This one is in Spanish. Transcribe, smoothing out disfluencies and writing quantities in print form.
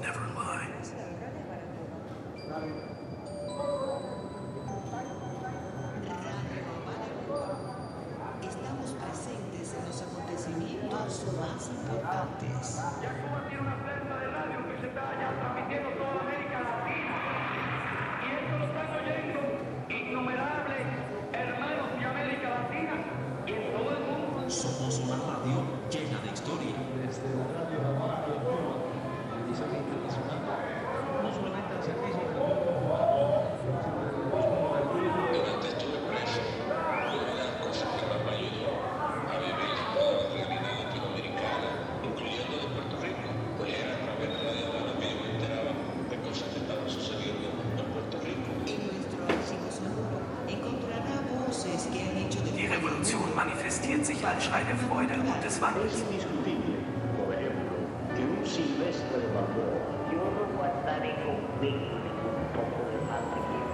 Never mind. Estamos presentes en los acontecimientos más importantes. Yacuba tiene una planta de radio que se está ya transmitiendo toda América Latina. Y esto lo están oyendo innumerables hermanos de América Latina y en todo el mundo. Somos una radio llena de historia. Desde la radio La Habana, el mensaje internacional, no solamente al servicio del mundo, Durante estuve preso, fue una de las cosas que más me ayudó a vivir la realidad latinoamericana, incluyendo de Puerto Rico, pues era a través de Radio Habana que yo me enteraba de cosas que estaban sucediendo en Puerto Rico. En nuestro archivo sonoro encontrará voces que han hecho de Die Revolution manifestiert sich als Schrei der Freude und des Wandels. Es indiscutible, por ejemplo, que un Silvestre Barbó Yo lo guardaré conmigo.